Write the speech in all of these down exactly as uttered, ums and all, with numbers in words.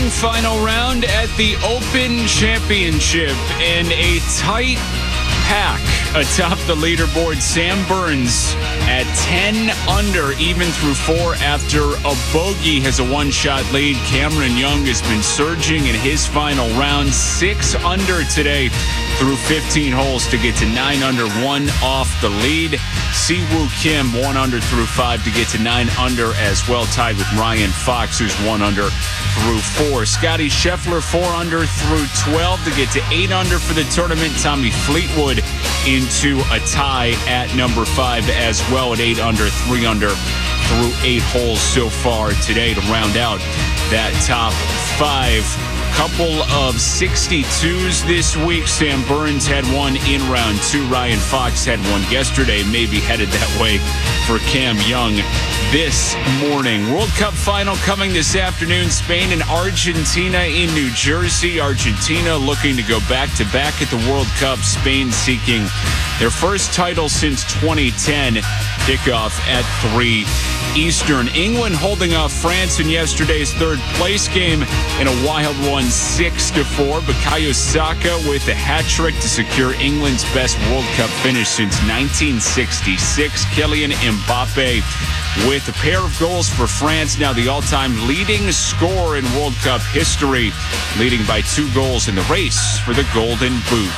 morning, final round at the Open Championship, and a tight pack atop the leaderboard. Sam Burns at ten under, even through four after a bogey, has a one-shot lead. Cameron Young has been surging in his final round, six under today through fifteen holes to get to nine under, one off the lead. Siwoo Kim, one under through five to get to nine under as well, tied with Ryan Fox, who's one under through four. Scotty Scheffler, four under through twelve to get to eight under for the tournament. Tommy Fleetwood into a tie at number five as well at eight under, three under through eight holes so far today to round out that top five. Couple of sixty-twos this week. Sam Burns had one in round two. Ryan Fox had one yesterday, maybe headed that way for Cam Young this morning. World Cup final coming this afternoon. Spain and Argentina in New Jersey. Argentina looking to go back-to-back at the World Cup. Spain seeking their first title since twenty ten. Kickoff at three Eastern. England holding off France in yesterday's third place game in a wild one, six to four. Bukayo Saka with a hat trick to secure England's best World Cup finish since nineteen sixty-six. Kylian Mbappe with a pair of goals for France, now the all-time leading scorer in World Cup history, leading by two goals in the race for the Golden Boot.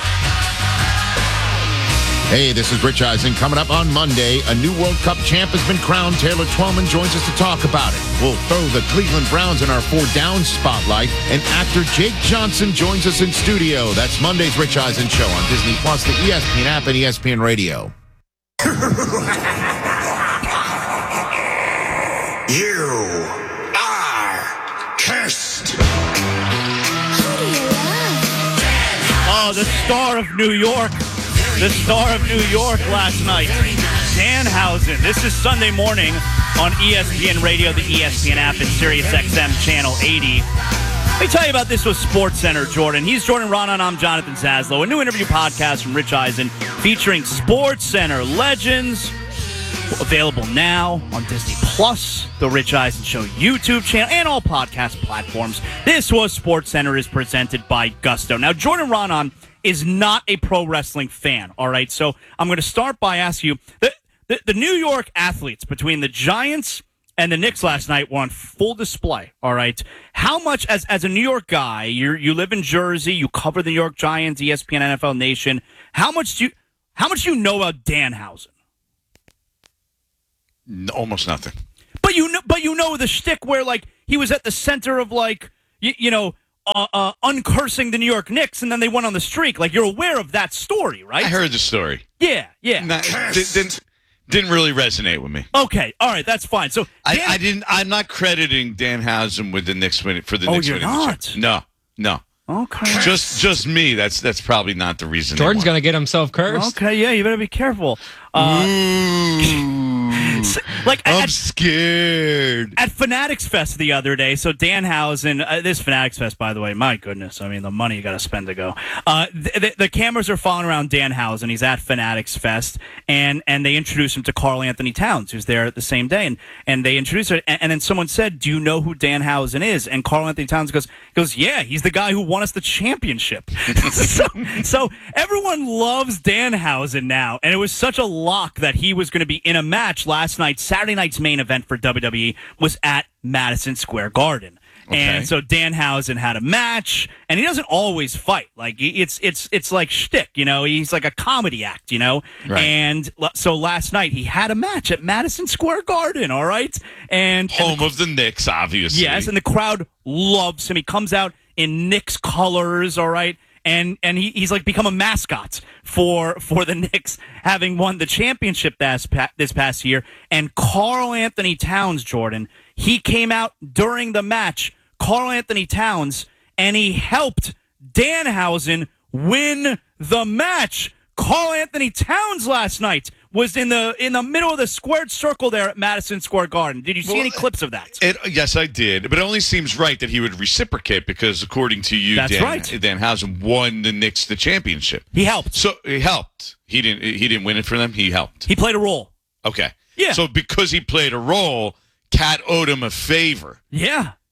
Hey, this is Rich Eisen. Coming up on Monday, a new World Cup champ has been crowned. Taylor Twellman joins us to talk about it. We'll throw the Cleveland Browns in our four down spotlight, and actor Jake Johnson joins us in studio. That's Monday's Rich Eisen Show on Disney Plus, the E S P N app, and E S P N Radio. You are cursed. Oh, the star of New York. The star of New York last night, Danhausen. This is Sunday morning on E S P N Radio, the E S P N app, and Sirius X M Channel eighty. Let me tell you about this with SportsCenter, Jordan. He's Jordan Raanan. I'm Jonathan Zaslow. A new interview podcast from Rich Eisen featuring SportsCenter legends. Available now on Disney Plus, the Rich Eisen Show YouTube channel, and all podcast platforms. This was SportsCenter is presented by Gusto. Now, Jordan Raanan is not a pro wrestling fan, all right? So I'm going to start by asking you, the, the, the New York athletes between the Giants and the Knicks last night were on full display, all right? How much, as as a New York guy, you you live in Jersey, you cover the New York Giants, E S P N, N F L Nation, how much do you, how much do you know about Danhausen? Almost nothing. But you know, but you know the shtick where, like, he was at the center of, like, you, you know, Uh, uh, uncursing the New York Knicks, and then they went on the streak. Like, you're aware of that story, right? I heard the story. Yeah, yeah. Not, did, didn't didn't really resonate with me. Okay, all right, that's fine. So Dan- I, I didn't. I'm not crediting Danhausen with the Knicks winning for the Oh, Knicks you're winning. not? The no, no. Okay. Just just me. That's that's probably not the reason. Jordan's gonna get himself cursed. Okay, yeah, you better be careful. Uh, like I'm at, scared. At Fanatics Fest the other day, so Danhausen, uh, this Fanatics Fest, by the way, my goodness, I mean, the money you got to spend to go. Uh, the, the, the cameras are following around Danhausen. He's at Fanatics Fest, and and they introduce him to Karl Anthony Towns, who's there the same day, and, and they introduce her, and, and then someone said, do you know who Danhausen is? And Karl Anthony Towns goes, goes, yeah, he's the guy who won us the championship. so, so everyone loves Danhausen now, and it was such a lock that he was going to be in a match last night. Saturday night's main event for W W E was at Madison Square Garden. Okay. And so Danhausen had a match, and he doesn't always fight. Like, it's it's it's like shtick, you know? He's like a comedy act, you know? Right. And so last night he had a match at Madison Square Garden, all right? And Home and the, of the Knicks, obviously. yes, and the crowd loves him. He comes out in Knicks colors, all right? And and he, he's like become a mascot for for the Knicks, having won the championship this, this past year. And Karl Anthony Towns, Jordan, he came out during the match, Karl Anthony Towns, and he helped Danhausen win the match. Karl Anthony Towns last night was in the in the middle of the squared circle there at Madison Square Garden. Did you see Well, any clips of that? It, yes, I did. But it only seems right that he would reciprocate because, according to you, That's Dan, right. Danhausen won the Knicks the championship. He helped. So he helped. He didn't. He didn't win it for them. He helped. He played a role. Okay. Yeah. So because he played a role, Cat owed him a favor. Yeah.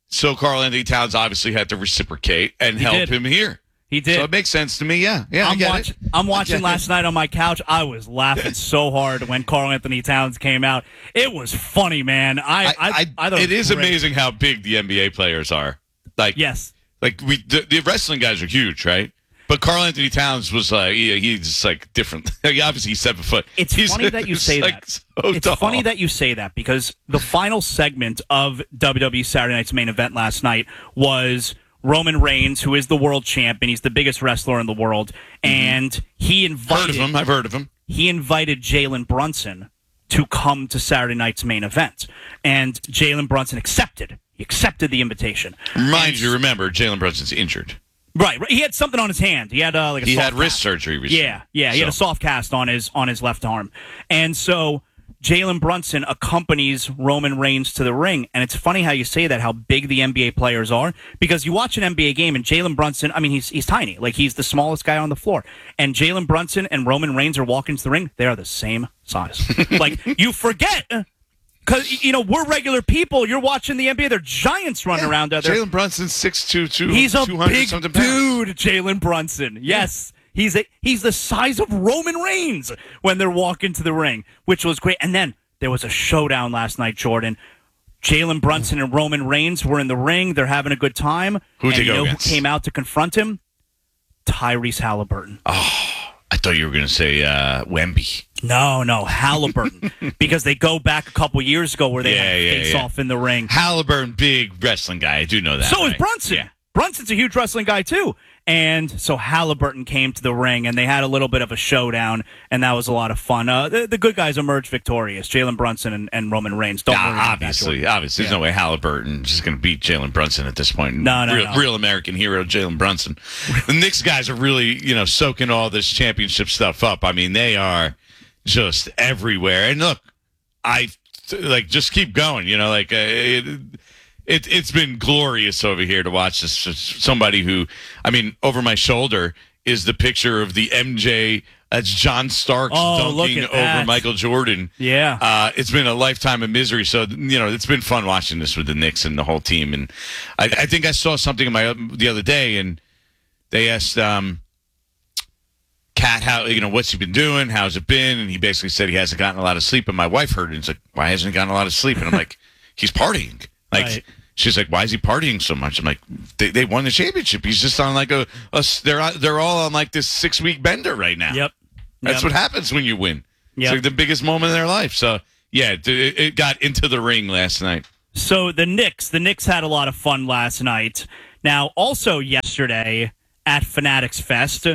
So Karl Anthony Towns obviously had to reciprocate and He help did. him here. He did. So it makes sense to me. Yeah, yeah. I I'm, get watch, it. I'm watching I get last it. night on my couch. I was laughing so hard when Karl Anthony Towns came out. It was funny, man. I, I, I, I thought it was is great. amazing how big the N B A players are. Like, Yes. like we the, the wrestling guys are huge, right? But Karl Anthony Towns was like, he, he's just like different. Like, obviously, he's seven foot. It's he's, funny that you he's say like that. So it's tall. funny that you say that because the final segment of W W E Saturday Night's main event last night was Roman Reigns, who is the world champion. He's the biggest wrestler in the world, and he invited. Heard of him? I've heard of him. He invited Jalen Brunson to come to Saturday night's main event, and Jalen Brunson accepted. He accepted the invitation. Mind And- you, remember Jalen Brunson's injured. Right, right. He had something on his hand. He had uh, like a He soft had wrist cast. surgery recently. Yeah, yeah. He had a So- soft cast on his on his left arm, and so Jalen Brunson accompanies Roman Reigns to the ring. And it's funny how you say that, how big the N B A players are, because you watch an N B A game and Jalen Brunson. I mean, he's he's tiny, like he's the smallest guy on the floor, and Jalen Brunson and Roman Reigns are walking to the ring. They are the same size. Like you forget. Because, you know, we're regular people. You're watching the N B A. They're giants running around out there. Jalen Brunson's six two, two, He's a two hundred big something pounds. dude, Jalen Brunson. Yes. He's a, he's the size of Roman Reigns when they're walking to the ring, which was great. And then there was a showdown last night, Jordan. Jalen Brunson and Roman Reigns were in the ring. They're having a good time. Who'd and they you go know against? who came out to confront him? Tyrese Halliburton. I thought you were going to say uh, Wemby. No, no, Halliburton. Because they go back a couple years ago where they Yeah, had a yeah, face yeah. off in the ring. Halliburton, big wrestling guy. I do know that. So is right? Brunson. Yeah. Brunson's a huge wrestling guy, too. And so Halliburton came to the ring, and they had a little bit of a showdown, and that was a lot of fun. Uh, the, the good guys emerged victorious, Jalen Brunson and, and Roman Reigns. Don't Nah, worry about obviously, that, obviously, there's Yeah. no way Halliburton's just going to beat Jalen Brunson at this point. No, no, real, no. real American hero, Jalen Brunson. The Knicks guys are really, you know, soaking all this championship stuff up. I mean, they are just everywhere. And look, I like just keep going. You know, like uh, it, it, it's been glorious over here to watch this. Somebody who, I mean, over my shoulder is the picture of the M J. That's John Starks Oh, look dunking at over that. Michael Jordan. Yeah. Uh, it's been a lifetime of misery. So, you know, it's been fun watching this with the Knicks and the whole team. And I, I think I saw something in my the other day, and they asked um, Kat, how, you know, what's he been doing? How's it been? And he basically said he hasn't gotten a lot of sleep. And my wife heard it and said, why hasn't he gotten a lot of sleep? And I'm like, he's partying. Like, Right. she's like, why is he partying so much? I'm like, they, they won the championship. He's just on like a, a they're, they're all on like this six week bender right now. Yep. That's Yep. what happens when you win. Yep. It's like the biggest moment in their life. So, yeah, it, it got into the ring last night. So the Knicks, the Knicks had a lot of fun last night. Now, also yesterday at Fanatics Fest,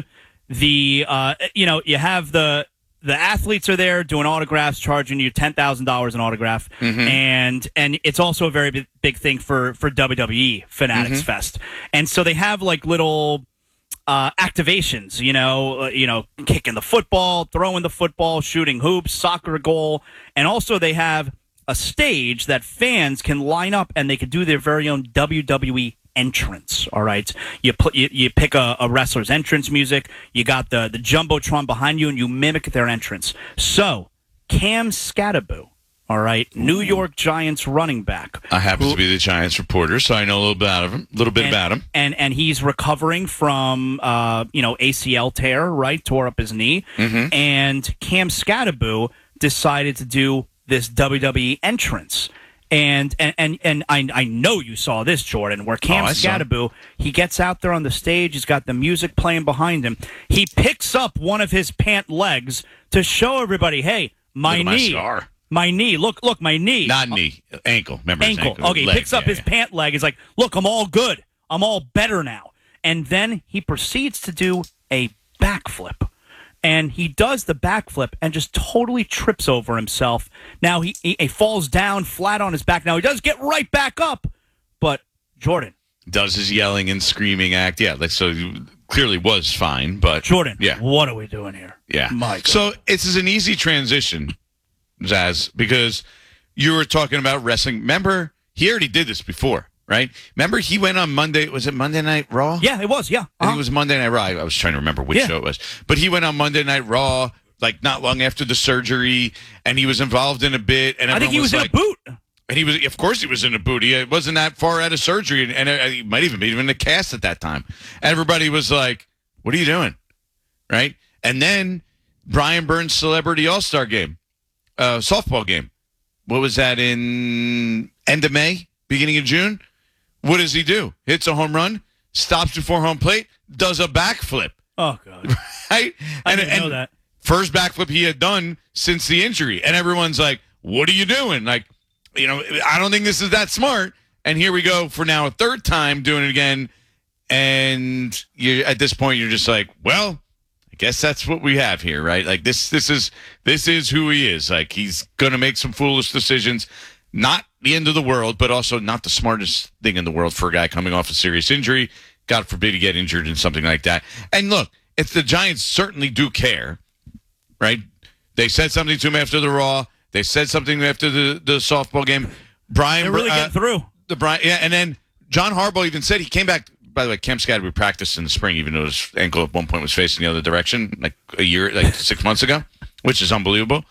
the uh, you know you have the the athletes are there doing autographs, charging you ten thousand dollars an autograph, and and it's also a very big, big thing for for W W E Fanatics Fest, and so they have like little. Uh, activations, you know, uh, you know, kicking the football, throwing the football, shooting hoops, soccer goal, and also they have a stage that fans can line up and they can do their very own W W E entrance. All right, you put you, you pick a, a wrestler's entrance music. You got the the jumbotron behind you, and you mimic their entrance. So Cam Scatterbo. All right, New York Giants running back. I happen who- to be the Giants reporter, so I know a little bit about him. A little bit and, about him. and and he's recovering from uh, you know A C L tear, right? Tore up his knee, Mm-hmm. and Cam Scatterbo decided to do this W W E entrance. And and and, and I I know you saw this, Jordan, where Cam Oh, I saw it. Scatterbo, he gets out there on the stage, he's got the music playing behind him. He picks up one of his pant legs to show everybody, hey, my Look at my knee. scar. My knee. Look, look, my knee. Not knee, ankle. Remember his ankle. ankle. Okay, he leg. picks up Yeah, his yeah. pant leg. He's like, look, I'm all good. I'm all better now. And then he proceeds to do a backflip. And he does the backflip and just totally trips over himself. Now he, he, he falls down flat on his back. Now he does get right back up. But, Jordan, Does his yelling and screaming act. Yeah, like so he clearly was fine, but Jordan, yeah. what are we doing here? Yeah. My God. So this is an easy transition, Zaz, because you were talking about wrestling. Remember, he already did this before, right? Remember, he went on Monday. Was it Monday Night Raw? Yeah, it was, yeah. I think Uh-huh. it was Monday Night Raw. I was trying to remember which Yeah. show it was. But he went on Monday Night Raw, like not long after the surgery, and he was involved in a bit. And I think he everyone was in like, a boot. And he was, of course, he was in a boot. He wasn't that far out of surgery, and, and he might even be in a cast at that time. Everybody was like, "What are you doing?" Right? And then Brian Burns' Celebrity All-Star Game, uh, softball game. What was that, in end of May, beginning of June? What does he do? Hits a home run, stops before home plate, does a backflip. Oh, God. Right? I and, didn't and know that. First backflip he had done since the injury. And everyone's like, what are you doing? Like, you know, I don't think this is that smart. And here we go for now a third time doing it again. And you, at this point, you're just like, well, I guess that's what we have here, right? Like this, this is this is who he is. Like he's gonna make some foolish decisions. Not the end of the world, but also not the smartest thing in the world for a guy coming off a serious injury. God forbid he get injured in something like that. And look, if the Giants certainly do care, right? They said something to him after the Raw. They said something after the, the softball game. Brian, They're really uh, getting through. The Brian, yeah, and then John Harbaugh even said he came back. By the way, Cam Scatterby practiced in the spring, even though his ankle at one point was facing the other direction, like a year, like six months ago, which is unbelievable.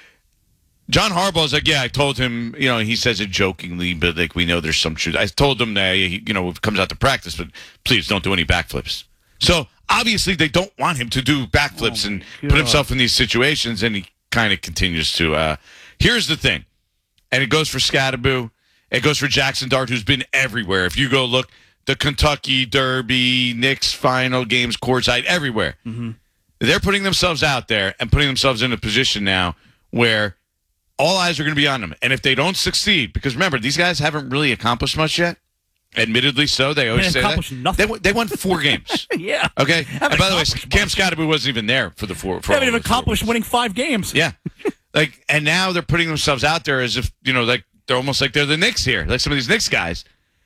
John Harbaugh's like, yeah, I told him, you know, he says it jokingly, but like we know there's some truth. I told him that he, you know, comes out to practice, but please don't do any backflips. So obviously they don't want him to do backflips oh and God. put himself in these situations, and he kind of continues to. Uh, here's the thing, and it goes for Scatterby, it goes for Jackson Dart, who's been everywhere. If you go look, the Kentucky Derby, Knicks final games, courtside, everywhere. Mm-hmm. They're putting themselves out there and putting themselves in a position now where all eyes are going to be on them. And if they don't succeed, because remember, these guys haven't really accomplished much yet. Admittedly so. They always say that. Nothing. They, they won four games. Yeah. Okay? And by the way, Cam Scatterby wasn't even there for the four. For they haven't even accomplished winning five games. Yeah. Like, and now they're putting themselves out there as if, you know, like they're almost like they're the Knicks here. Like some of these Knicks guys.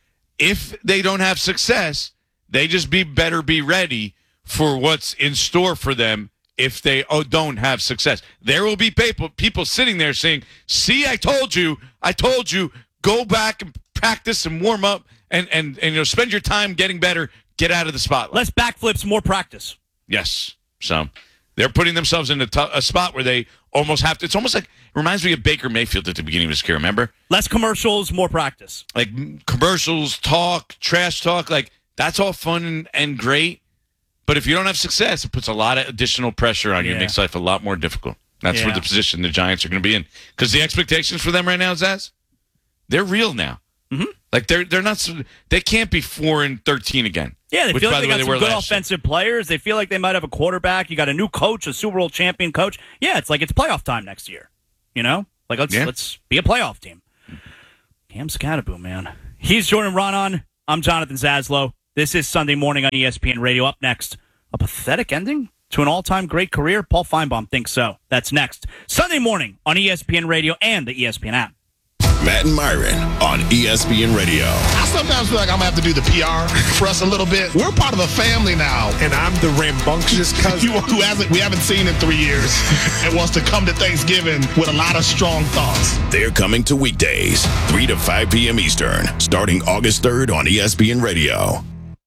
If they don't have success, they just be better be ready for what's in store for them if they oh, don't have success. There will be people people sitting there saying, see, I told you, I told you, go back and practice and warm up and, and, and you know, spend your time getting better, get out of the spotlight. Less backflips, more practice. Yes. So they're putting themselves in a, t- a spot where they almost have to. It's almost like, it reminds me of Baker Mayfield at the beginning of his career, remember? Less commercials, more practice. Like commercials, talk, trash talk, like that's all fun and, and great. But if you don't have success, it puts a lot of additional pressure on you. Yeah. It makes life a lot more difficult. That's yeah. where the position the Giants are going to be in. Because the expectations for them right now, Zaz, they're real now. Mm-hmm. Like they're they're not. They can't be four and thirteen again. Yeah, they which, feel like by they the way, got they some good last offensive players. They feel like they might have a quarterback. You got a new coach, a Super Bowl champion coach. Yeah, it's like it's playoff time next year. You know, like let's yeah. let's be a playoff team. Cam Scatterby, man. He's Jordan Ronan. I'm Jonathan Zaslow. This is Sunday Morning on E S P N Radio. Up next, a pathetic ending to an all-time great career. Paul Feinbaum thinks so. That's next. Sunday Morning on E S P N Radio and the E S P N app. Matt and Myron on E S P N Radio. I sometimes feel like I'm going to have to do the P R for us a little bit. We're part of a family now. And I'm the rambunctious cousin. who hasn't, we haven't seen in three years and wants to come to Thanksgiving with a lot of strong thoughts. They're coming to weekdays, three to five p.m. Eastern, starting August third on E S P N Radio.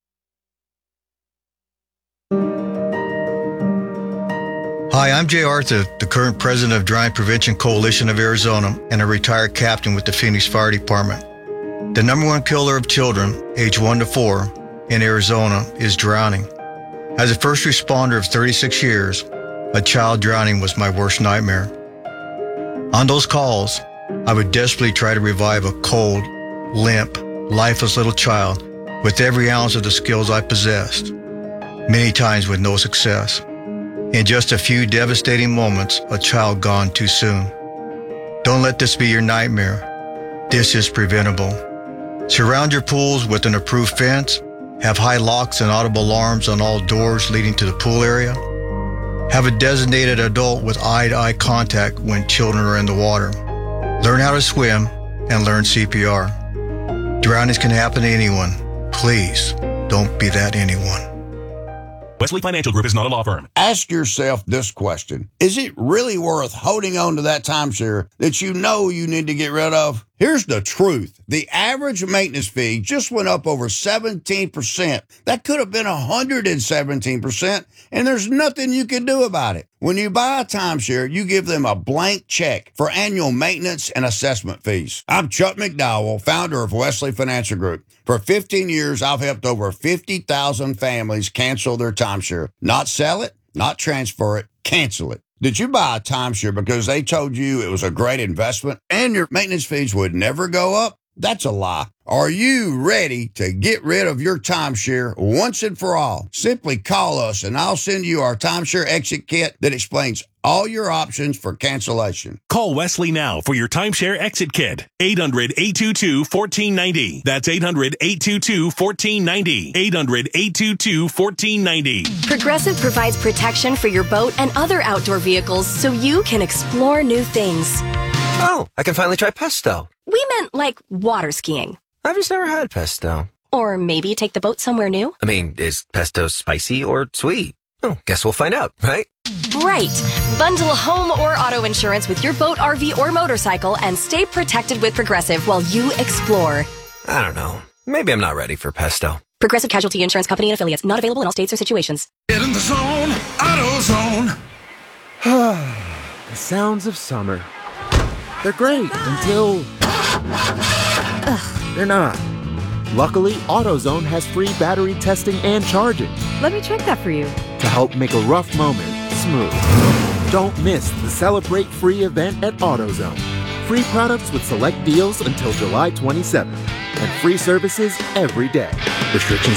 Hi, I'm Jay Arthur, the current president of Drowning Prevention Coalition of Arizona and a retired captain with the Phoenix Fire Department. The number one killer of children, age one to four, in Arizona is drowning. As a first responder of thirty-six years, a child drowning was my worst nightmare. On those calls, I would desperately try to revive a cold, limp, lifeless little child with every ounce of the skills I possessed, many times with no success. In just a few devastating moments, a child gone too soon. Don't let this be your nightmare. This is preventable. Surround your pools with an approved fence. Have high locks and audible alarms on all doors leading to the pool area. Have a designated adult with eye-to-eye contact when children are in the water. Learn how to swim and learn C P R. Drownings can happen to anyone. Please, don't be that anyone. Wesley Financial Group is not a law firm. Ask yourself this question. Is it really worth holding on to that timeshare that you know you need to get rid of? Here's the truth. The average maintenance fee just went up over seventeen percent. That could have been one hundred seventeen percent, and there's nothing you can do about it. When you buy a timeshare, you give them a blank check for annual maintenance and assessment fees. I'm Chuck McDowell, founder of Wesley Financial Group. For fifteen years, I've helped over fifty thousand families cancel their timeshare. Not sell it, not transfer it, cancel it. Did you buy a timeshare because they told you it was a great investment and your maintenance fees would never go up? That's a lie. Are you ready to get rid of your timeshare once and for all? Simply call us and I'll send you our timeshare exit kit that explains all your options for cancellation. Call Wesley now for your timeshare exit kit. eight hundred, eight two two, one four nine zero. That's eight hundred, eight two two, one four nine zero. eight hundred, eight two two, one four nine zero. Progressive provides protection for your boat and other outdoor vehicles so you can explore new things. Oh, I can finally try pesto. We meant like water skiing. I've just never had pesto. Or maybe take the boat somewhere new. I mean, is pesto spicy or sweet? Oh, guess we'll find out, right? Right. Bundle home or auto insurance with your boat, R V, or motorcycle and stay protected with Progressive while you explore. I don't know. Maybe I'm not ready for pesto. Progressive Casualty Insurance Company and Affiliates. Not available in all states or situations. Get in the zone, AutoZone. The sounds of summer. They're great until... Ugh, they're not. Luckily, AutoZone has free battery testing and charging. Let me check that for you. To help make a rough moment smooth. Don't miss the Celebrate Free event at AutoZone. Free products with select deals until July twenty-seventh. And free services every day. Restrictions